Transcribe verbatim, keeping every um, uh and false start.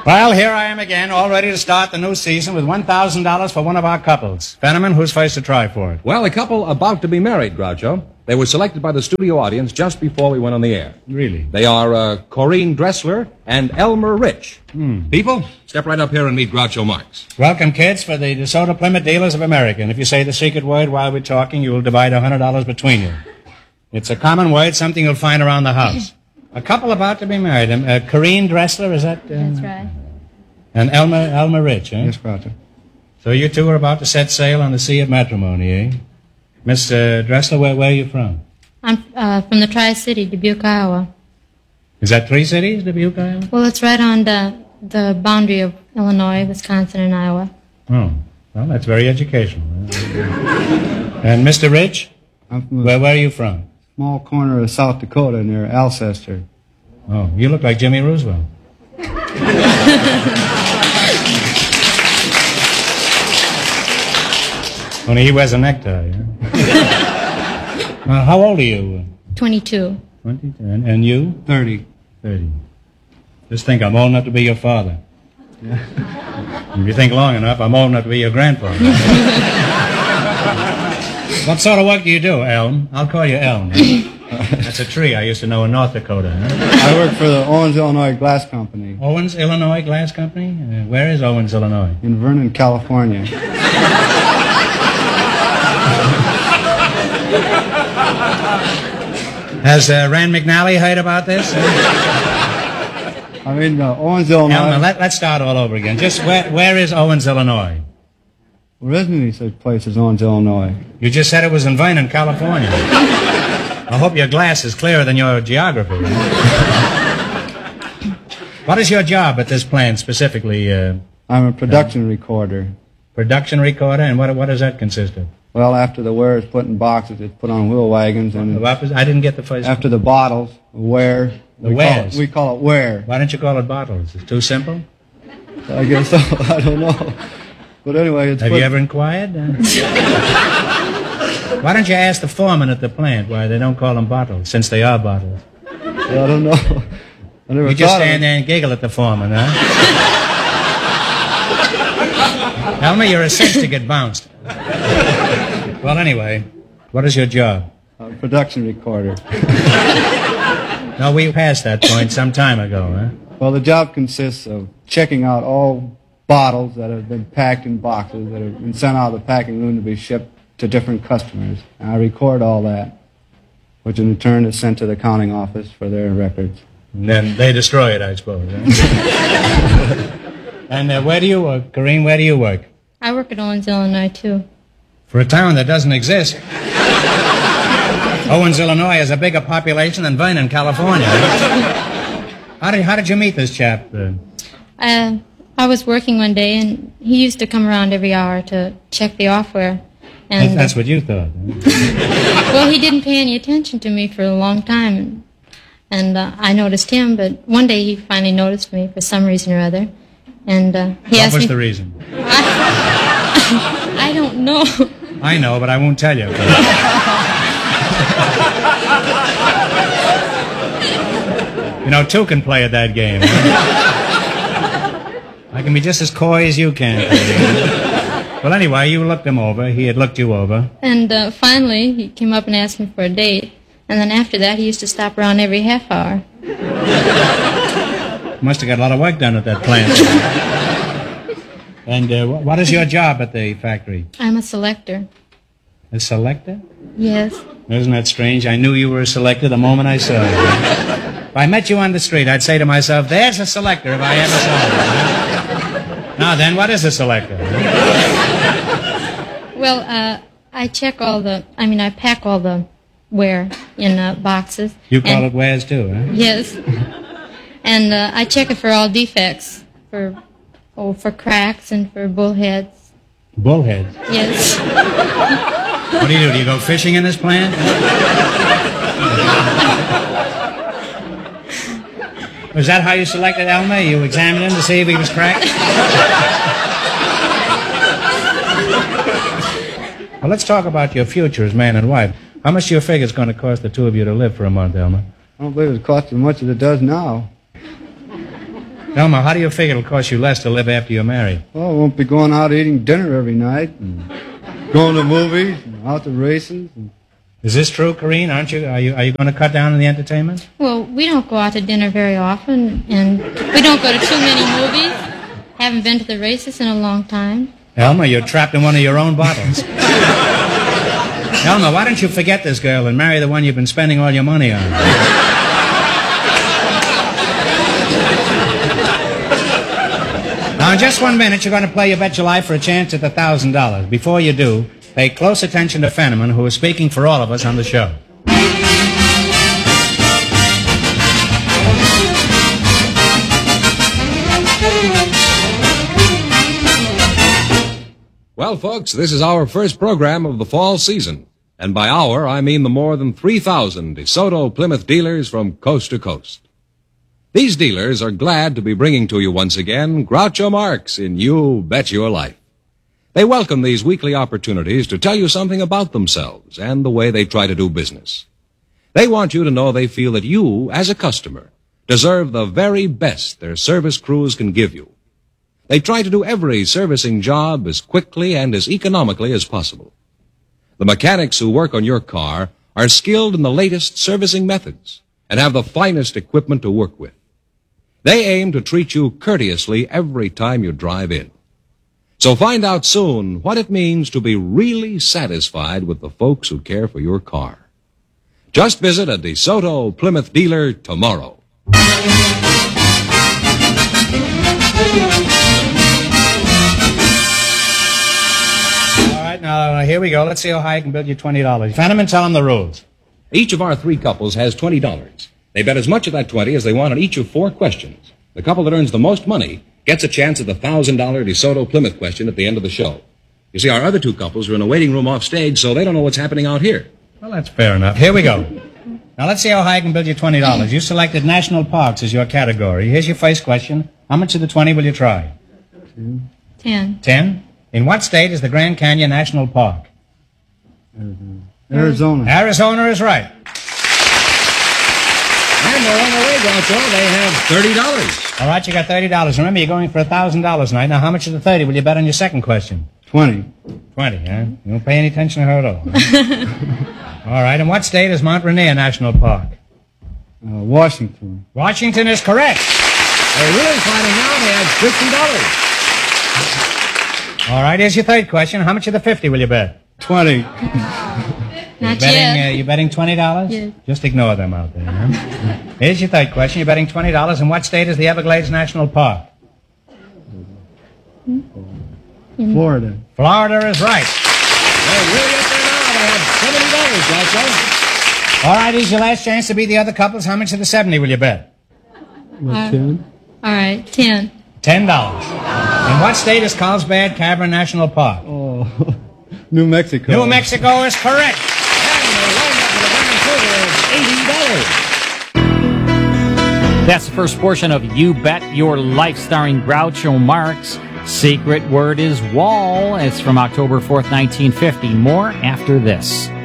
Well, here I am again, all ready to start the new season with one thousand dollars for one of our couples. Fenneman, who's first to try for it? Well, a couple about to be married, Groucho. They were selected by the studio audience just before we went on the air. Really? They are uh, Corinne Dressler and Elmer Rich. Hmm. People, step right up here and meet Groucho Marx. Welcome, kids, for the DeSoto Plymouth Dealers of America. And if you say the secret word while we're talking, you will divide one hundred dollars between you. It's a common word, something you'll find around the house. A couple about to be married. Um, uh, Corinne Dressler, is that? Uh, That's right. And Elmer Elmer Rich, eh? Yes, Groucho. So you two are about to set sail on the sea of matrimony, eh? Miss uh, Dressler, where, where are you from? I'm uh, from the Tri-City, Dubuque, Iowa. Is that three cities, Dubuque, Iowa? Well, it's right on the, the boundary of Illinois, Wisconsin, and Iowa. Oh, well, that's very educational. And Mister Rich, I'm from a where, where are you from? small corner of South Dakota near Alcester. Oh, you look like Jimmy Roosevelt. Only he wears a necktie. Yeah? uh, how old are you? twenty-two. twenty-two. And, and you? thirty. thirty. Just think, I'm old enough to be your father. Yeah. If you think long enough, I'm old enough to be your grandfather. What sort of work do you do, Elm? I'll call you Elm. That's a tree I used to know in North Dakota. Huh? I work for the Owens, Illinois Glass Company Owens, Illinois Glass Company? Uh, where is Owens, Illinois? in Vernon, California. Has uh, Rand McNally heard about this? I mean, uh, Owens, Illinois. Elmer, let, let's start all over again. Just where, where is Owens, Illinois? Originally, such place as Owens, Illinois. You just said it was in Vernon, California. I hope your glass is clearer than your geography. What is your job at this plant specifically? Uh, I'm a production recorder. production recorder, and what, what does that consist of? Well, after the ware is put in boxes, it's put on wheel wagons, and What was- I didn't get the first. after the bottles, ware. The we call wares. it, we call it ware. Why don't you call it bottles? It's too simple. I guess so. I don't know. But anyway, it's Have put, you ever inquired? Uh, why don't you ask the foreman at the plant why they don't call them bottles, since they are bottles? I don't know. I never You just thought of stand it. there and giggle at the foreman, huh? Elmer, you're a cinch to get bounced. Well, anyway, what is your job? A production recorder. No, we passed that point some time ago, huh? Well, the job consists of checking out all bottles that have been packed in boxes that have been sent out of the packing room to be shipped to different customers. And I record all that, which in turn is sent to the accounting office for their records. And then they destroy it, I suppose. Huh? And uh, where do you work, Corinne? Where do you work? I work at Owens, Illinois, too. For a town that doesn't exist. Owens, Illinois has a bigger population than Vernon, California. How did, how did you meet this chap? Uh, Uh, I was working one day, and he used to come around every hour to check the offware. And that's what you thought. Huh? well, he didn't pay any attention to me for a long time, and, and uh, I noticed him. But one day he finally noticed me for some reason or other, and uh, he What asked was me. the reason? I don't know. I know, but I won't tell you. You know, two can play at that game. I can be just as coy as you can. Well, anyway, you looked him over. He had looked you over. And uh, finally, he came up and asked me for a date. And then after that, he used to stop around every half hour. Must have got a lot of work done at that plant. And uh, what is your job at the factory? I'm a selector. A selector? Yes. Isn't that strange? I knew you were a selector the moment I saw you. If I met you on the street, I'd say to myself, there's a selector if I ever saw one. Now then, what is a selector? Well, uh, I check all the, I mean, I pack all the ware in uh, boxes. You call and, it wares too, huh? Yes. And uh, I check it for all defects, for oh, for cracks and for bullheads. Bullheads? Yes. What do you do? Do you go fishing in this plant? Was that how you selected Elmer? You examined him to see if he was cracked? Well, let's talk about your future as man and wife. How much do you figure it's going to cost the two of you to live for a month, Elmer? I don't believe it costs as much as it does now. Elmer, how do you figure it'll cost you less to live after you're married? Well, I won't be going out eating dinner every night and going to movies and out to races. And Is this true, Corrine? Aren't you? Are you are you going to cut down on the entertainment? Well, we don't go out to dinner very often, and we don't go to too many movies. Haven't been to the races in a long time. Elmer, you're trapped in one of your own bottles. Elmer, why don't you forget this girl and marry the one you've been spending all your money on? Now, in just one minute, you're going to play You Bet Your Life for a chance at the one thousand dollars. Before you do, pay close attention to Fenneman, who is speaking for all of us on the show. Well, folks, this is our first program of the fall season. And by our, I mean the more than three thousand DeSoto Plymouth dealers from coast to coast. These dealers are glad to be bringing to you once again Groucho Marx in You Bet Your Life. They welcome these weekly opportunities to tell you something about themselves and the way they try to do business. They want you to know they feel that you, as a customer, deserve the very best their service crews can give you. They try to do every servicing job as quickly and as economically as possible. The mechanics who work on your car are skilled in the latest servicing methods and have the finest equipment to work with. They aim to treat you courteously every time you drive in. So find out soon what it means to be really satisfied with the folks who care for your car. Just visit a DeSoto Plymouth dealer tomorrow. All right, now, here we go. Let's see how high I can build you twenty dollars. Fenneman, tell them the rules. Each of our three couples has twenty dollars. They bet as much of that twenty as they want on each of four questions. The couple that earns the most money gets a chance at the one thousand dollars DeSoto Plymouth question at the end of the show. You see, our other two couples are in a waiting room off stage, so they don't know what's happening out here. Well, that's fair enough. Here we go. Now, let's see how high I can build you twenty dollars. You selected national parks as your category. Here's your first question. How much of the twenty will you try? Ten. Ten? In what state is the Grand Canyon National Park? Arizona. Arizona is right. And they're on their way, Groucho. They have thirty dollars. All right, you got thirty dollars. Remember, you're going for one thousand dollars tonight. Now, how much of the thirty will you bet on your second question? twenty. twenty, huh? You don't pay any attention to her at all. All right, in what state is Mount Rainier National Park? Uh, Washington. Washington is correct. They're really finding out they have fifty dollars. All right, here's your third question. How much of the fifty will you bet? twenty. Not betting, yet. Uh, you betting twenty dollars? Yes. Just ignore them out there, huh? Here's your third question. You're betting twenty dollars. In what state is the Everglades National Park? Florida. Florida is right. They're really up there now. They have seventy dollars, Groucho. All right, here's your last chance to beat the other couples. How much of the seventy will you bet? Uh, ten. All right, ten. Ten dollars. In what state is Carlsbad Cavern National Park? Oh, New Mexico. New Mexico is correct. And they wind up with a grand total of eighty dollars. That's the first portion of You Bet Your Life, starring Groucho Marx. Secret word is wall. It's from October fourth, nineteen fifty. More after this.